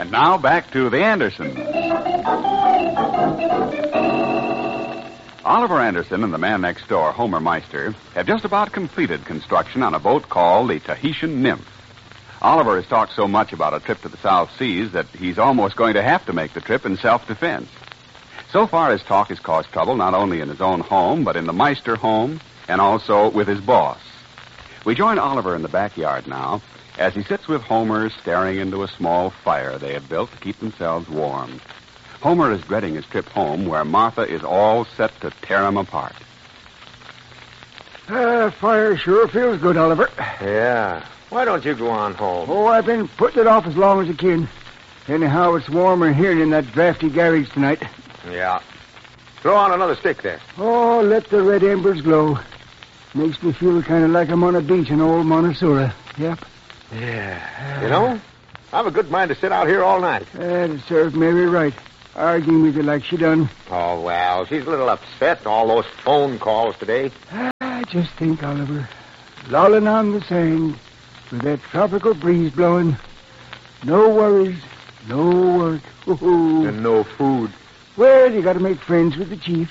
And now back to the Andersons. Oliver Anderson and the man next door, Homer Meister, have just about completed construction on a boat called the Tahitian Nymph. Oliver has talked so much about a trip to the South Seas that he's almost going to have to make the trip in self-defense. So far, his talk has caused trouble not only in his own home, but in the Meister home and also with his boss. We join Oliver in the backyard now as he sits with Homer staring into a small fire they have built to keep themselves warm. Homer is dreading his trip home where Martha is all set to tear him apart. Fire sure feels good, Oliver. Yeah. Why don't you go on home? Oh, I've been putting it off as long as I can. Anyhow, it's warmer here than in that drafty garage tonight. Yeah. Throw on another stick there. Oh, let the red embers glow. Makes me feel kind of like I'm on a beach in old Montessori. Yep. Yeah. You know, I've a good mind to sit out here all night. That'd serve Mary right. Arguing with you like she done. Oh, well, she's a little upset, all those phone calls today. I just think, Oliver, lolling on the sand with that tropical breeze blowing. No worries, no work. Ooh. And no food. Well, you got to make friends with the chief.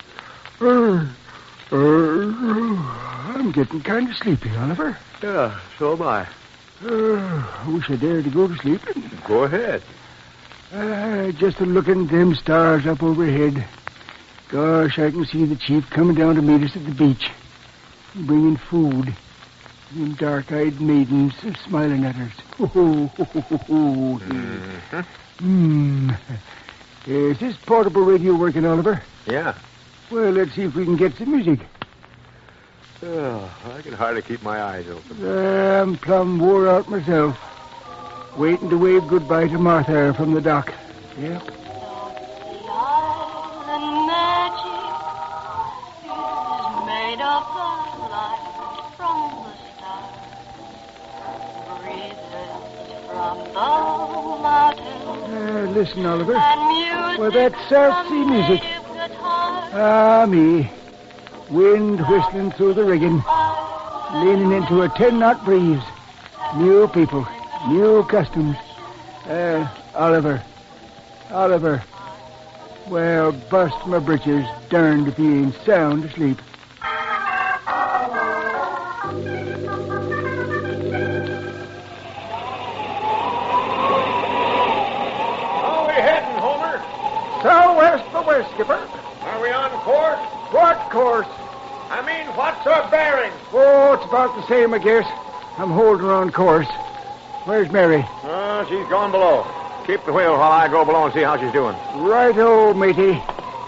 I'm getting kind of sleepy, Oliver. Yeah, so am I. I wish I dared to go to sleep. Go ahead. Just a looking at them stars up overhead. Gosh, I can see the chief coming down to meet us at the beach. Bringing food. Them dark-eyed maidens smiling at us. Is this portable radio working, Oliver? Yeah. Well, let's see if we can get some music. Oh, I can hardly keep my eyes open. I'm plumb wore out myself. Waiting to wave goodbye to Martha from the dock. Yep. The island magic is made of the light from the stars, breezes from the mountains. Listen, Oliver. And music Well, that's South Sea from music. native guitars. Ah, me. Wind whistling through the rigging. Leaning into a 10-knot breeze. New people. New customs. Oliver. Well, bust my britches. Darned if he ain't sound asleep. How are we heading, Homer? Southwest for west, skipper. Are we on course? What course? I mean, what's our bearing? Oh, it's about the same, I guess. I'm holding her on course. Where's Mary? Oh, she's gone below. Keep the wheel while I go below and see how she's doing. Right-o, matey.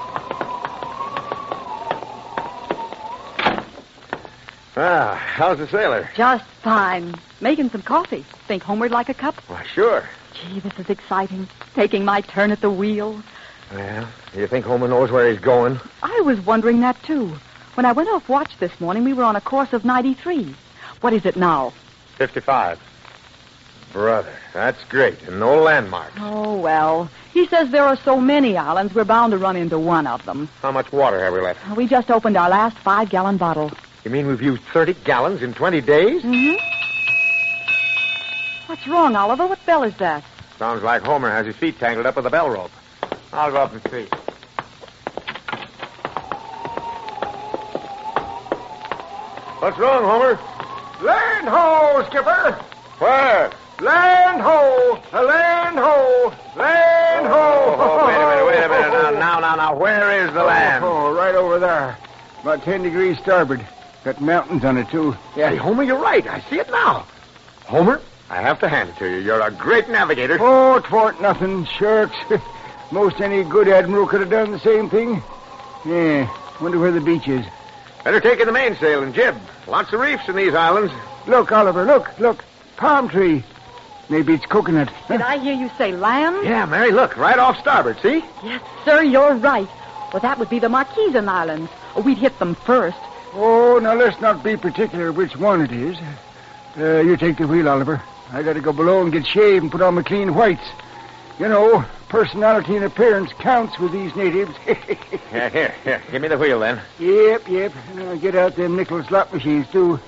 How's the sailor? Just fine. Making some coffee. Think Homer'd like a cup? Why, sure. Gee, this is exciting. Taking my turn at the wheel. Well, you think Homer knows where he's going? I was wondering that, too. When I went off watch this morning, we were on a course of 93. What is it now? 55. Brother, that's great. And no landmarks. Oh, well. He says there are so many islands, we're bound to run into one of them. How much water have we left? We just opened our last 5-gallon bottle. You mean we've used 30 gallons in 20 days? Mm-hmm. What's wrong, Oliver? What bell is that? Sounds like Homer has his feet tangled up with a bell rope. I'll go up and see. What's wrong, Homer? Land ho, skipper! Where? Land ho! A land ho! Land ho! Oh, wait a minute. Now, where is the land? Oh, right over there. About 10 degrees starboard. Got mountains on it, too. Hey, Homer, you're right. I see it now. Homer, I have to hand it to you. You're a great navigator. Oh, 'twarn't nothing. Shucks. Most any good admiral could have done the same thing. Yeah, wonder where the beach is. Better take in the mainsail and jib. Lots of reefs in these islands. Look, Oliver, look. Palm tree. Maybe it's coconut. Did I hear you say land? Yeah, Mary, look, right off starboard, see? Yes, sir, you're right. Well, that would be the Marquesan Islands. We'd hit them first. Oh, now let's not be particular which one it is. You take the wheel, Oliver. I got to go below and get shaved and put on my clean whites. You know, personality and appearance counts with these natives. Here. Give me the wheel, then. Yep. Get out them nickel slot machines, too.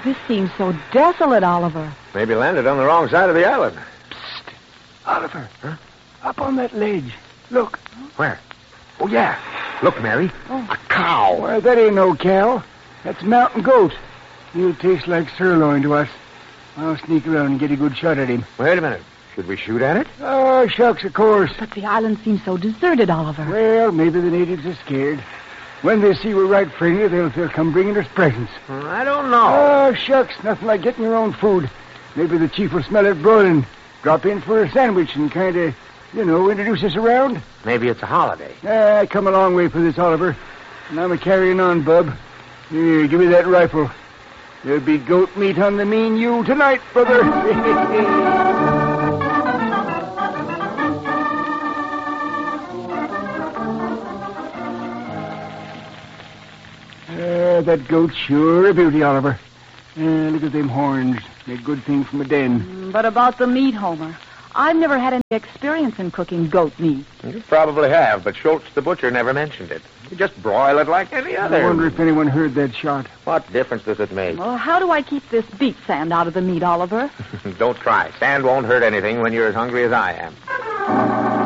This seems so desolate, Oliver. Maybe landed on the wrong side of the island. Oliver. Huh? Up on that ledge. Look. Where? Oh, yeah. Look, Mary. Oh. A cow. Why, that ain't no cow. That's a mountain goat. He'll taste like sirloin to us. I'll sneak around and get a good shot at him. Wait a minute. Should we shoot at it? Oh, shucks, of course. But the island seems so deserted, Oliver. Well, maybe the natives are scared. When they see we're right friendly, they'll come bringing us presents. I don't know. Oh, shucks, nothing like getting your own food. Maybe the chief will smell it broiling. Drop in for a sandwich and kind of, introduce us around. Maybe it's a holiday. I come a long way for this, Oliver. And I'm a-carrying on, bub. Here, give me that rifle. There'll be goat meat on the menu tonight, brother. That goat's sure a beauty, Oliver. Look at them horns. They're a good thing from a den. But about the meat, Homer, I've never had any experience in cooking goat meat. You probably have, but Schultz the butcher never mentioned it. You just broil it like any other. I wonder if anyone heard that shot. What difference does it make? Well, how do I keep this beet sand out of the meat, Oliver? Don't try. Sand won't hurt anything when you're as hungry as I am.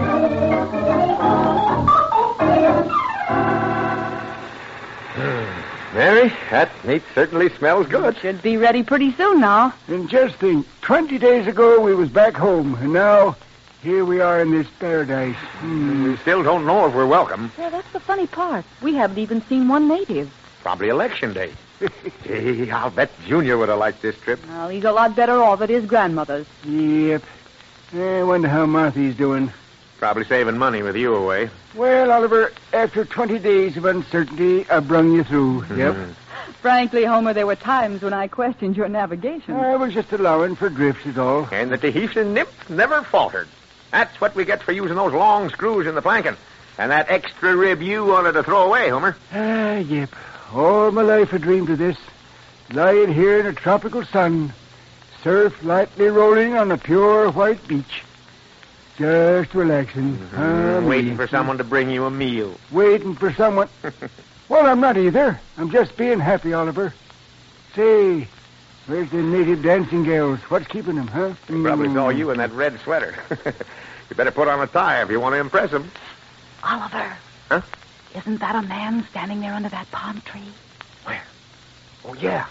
Mary, that meat certainly smells good. Should be ready pretty soon now. And just think, 20 days ago we was back home, and now here we are in this paradise. We still don't know if we're welcome. Yeah, that's the funny part. We haven't even seen one native. Probably election day. Gee, I'll bet Junior would have liked this trip. Well, he's a lot better off at his grandmother's. Yep. I wonder how Marthy's doing. Probably saving money with you away. Well, Oliver, after 20 days of uncertainty, I brung you through. Yep. Frankly, Homer, there were times when I questioned your navigation. I was just allowing for drifts is all. And the Tahitian nymph never faltered. That's what we get for using those long screws in the planking. And that extra rib you wanted to throw away, Homer. Yep. All my life I dreamed of this. Lying here in a tropical sun. Surf lightly rolling on a pure white beach. Just relaxing. Waiting for someone to bring you a meal. Waiting for someone. Well, I'm not either. I'm just being happy, Oliver. Say, where's the native dancing girls? What's keeping them, huh? They probably saw you in that red sweater. You better put on a tie if you want to impress them. Oliver. Huh? Isn't that a man standing there under that palm tree? Where? Oh, yeah.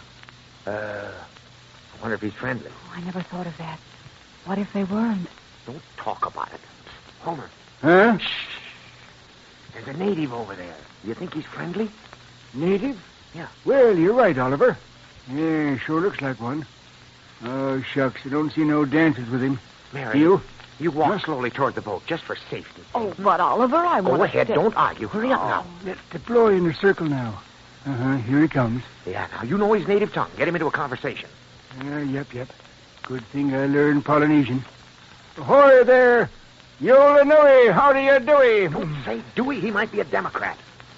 I wonder if he's friendly. Oh, I never thought of that. What if they weren't? Don't talk about it. Homer. Huh? Shh. There's a native over there. Do you think he's friendly? Native? Yeah. Well, you're right, Oliver. Yeah, sure looks like one. Oh, shucks. I don't see no dances with him. Mary. You walk slowly toward the boat, just for safety. Oh, but Oliver, I want Go ahead. Don't argue. Hurry up now. Let's deploy in a circle now. Here he comes. Yeah, now, you know his native tongue. Get him into a conversation. Yep. Good thing I learned Polynesian. Ahoy there! Yola Nui, how do you do? Don't say Dewey. He might be a Democrat.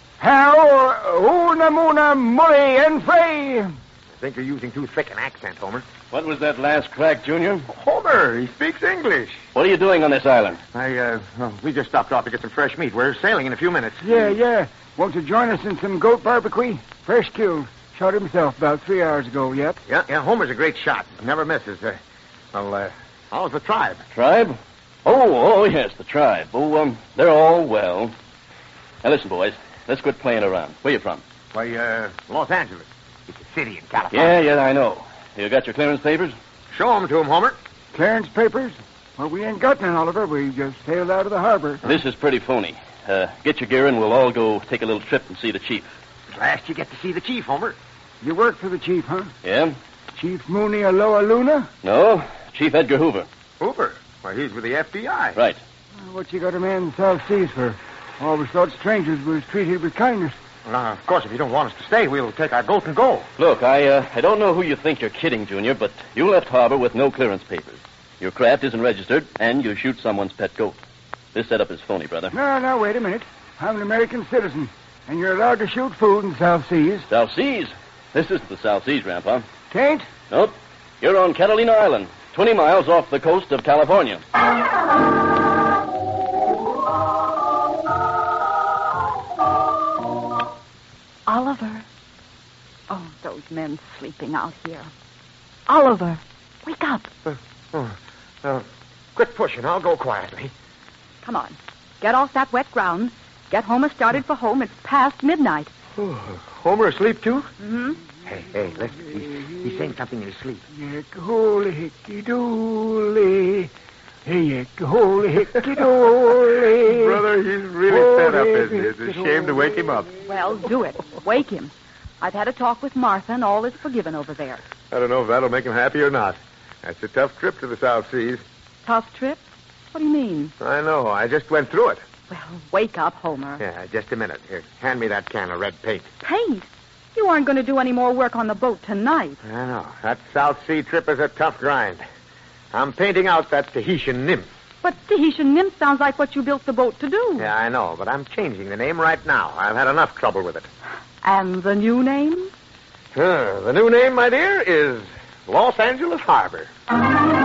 How? Una muna muri and frey. I think you're using too thick an accent, Homer. What was that last crack, Junior? Homer, he speaks English. What are you doing on this island? We just stopped off to get some fresh meat. We're sailing in a few minutes. Yeah. Want to join us in some goat barbecue? Fresh killed. Shot himself about 3 hours ago, yep. Yeah, Homer's a great shot. Never misses. How's the tribe? Tribe? Oh, yes, the tribe. Oh, they're all well. Now, listen, boys. Let's quit playing around. Where you from? Why, Los Angeles. It's a city in California. Yeah, I know. You got your clearance papers? Show them to him, Homer. Clearance papers? Well, we ain't got none, Oliver. We just sailed out of the harbor. This is pretty phony. Get your gear and we'll all go take a little trip and see the chief. At last you get to see the chief, Homer. You work for the chief, huh? Yeah? Chief Mooney Aloha Luna? No, Chief Edgar Hoover. Hoover? Why, he's with the FBI. Right. What you got a man in the South Seas for? Always thought strangers was treated with kindness. Well, of course, if you don't want us to stay, we'll take our goat and go. Look, I don't know who you think you're kidding, Junior, but you left harbor with no clearance papers. Your craft isn't registered, and you shoot someone's pet goat. This setup is phony, brother. No, wait a minute. I'm an American citizen, and you're allowed to shoot food in the South Seas. South Seas? This isn't the South Seas, Grandpa. Tain't? Nope. You're on Catalina Island, 20 miles off the coast of California. Oliver, Oh, those men sleeping out here. Oliver, wake up. Quit pushing. I'll go quietly. Come on. Get off that wet ground. Get Homer started for home. It's past midnight. Oh, Homer asleep, too? Mm-hmm. Hey, listen. He's saying something in his sleep. Yak-a-holy, hickey-doly. Hey, yak-a-holy, hickey-doly. Brother, he's really fed up, isn't he? It's a shame to wake him up. Well, do it. Wake him. I've had a talk with Martha, and all is forgiven over there. I don't know if that'll make him happy or not. That's a tough trip to the South Seas. Tough trip? What do you mean? I know. I just went through it. Well, wake up, Homer. Yeah, just a minute. Here, hand me that can of red paint. Paint? You aren't going to do any more work on the boat tonight. I know. That South Sea trip is a tough grind. I'm painting out that Tahitian nymph. But Tahitian nymph sounds like what you built the boat to do. Yeah, I know, but I'm changing the name right now. I've had enough trouble with it. And the new name? The new name, my dear, is Los Angeles Harbor.